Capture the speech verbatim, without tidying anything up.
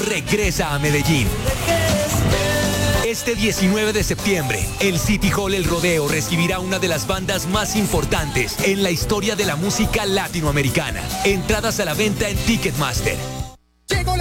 regresa a Medellín. Este diecinueve de septiembre, el City Hall El Rodeo recibirá una de las bandas más importantes en la historia de la música latinoamericana. Entradas a la venta en Ticketmaster.